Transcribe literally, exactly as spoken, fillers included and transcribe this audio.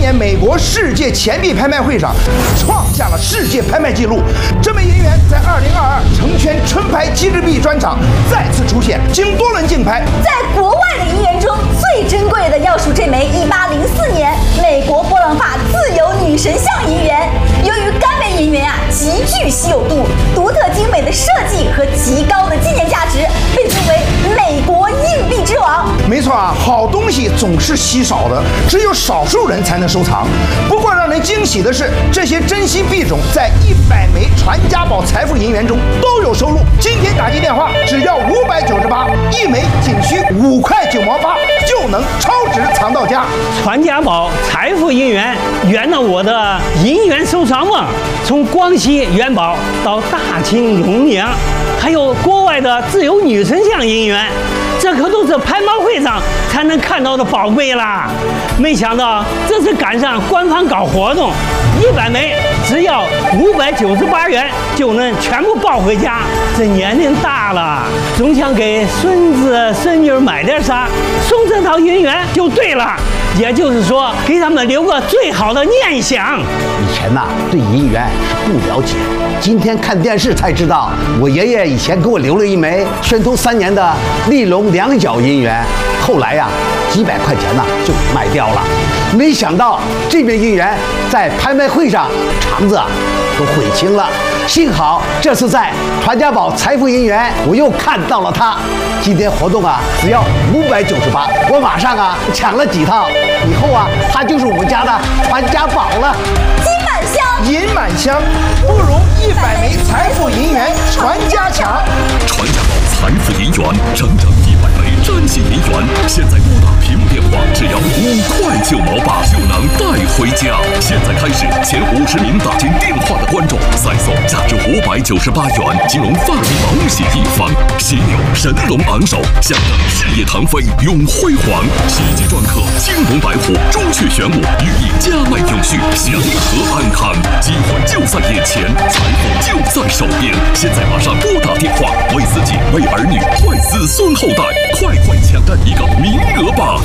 年美国世界钱币拍卖会上创下了世界拍卖纪录。这枚银元在二零二二成圈春拍机制币专场再次出现，经多轮竞拍， 在国外的银元中最珍贵的要数这枚一八零四年美国波朗法自由女神像银元。由于该枚银元啊极具稀有度、独特精美的设计和极高的纪念价值，被尊为美国硬币之王。 没错啊，好东西总是稀少的，只有少数人才能收藏。不过让人惊喜的是，这些珍稀币种在一百枚传家宝财富银元中都有收录。今天打进电话只要五百九十八，一枚仅需五块九毛八，就能超值藏到家。 传家宝财富银元圆了我的银元收藏梦，从光熙元宝到大清永宁，还有国外的自由女神像银元，这可都是拍卖会上才能看到的宝贝啦！没想到这次赶上官方搞活动，一百枚只要五百九十八元就能全部抱回家。这年龄大了，总想给孙子孙女买点啥，送这套银元就对了。也就是说，给他们留个最好的念想。 以前呐、啊，对银元是不了解，今天看电视才知道，我爷爷以前给我留了一枚宣统三年的利隆两角银元，后来呀、啊，几百块钱呢、啊、就卖掉了。没想到这枚银元在拍卖会上肠子啊都悔青了。幸好这次在传家宝财富银元，我又看到了它。今天活动啊，只要五百九十八，我马上啊抢了几套，以后啊，它就是我们家的传家宝了。 金满箱， 银满箱，不如一百枚财富银元传家强。 传家宝财富银元，整整一百枚占星银元，现在拨打屏幕电话只要五块九毛八就能带回家。现在开始，前五十名打进电话的观众，再送价值五百九十八元金融法律保险一方。犀牛神龙昂首，象征事业腾飞永辉煌。喜极篆刻金龙白虎，朱雀玄武，寓意家迈永续，祥和安康。机会就在眼前，财富就在手边。现在马上拨打电话，为自己、为儿女、为子孙后代，快快抢占一个名额吧！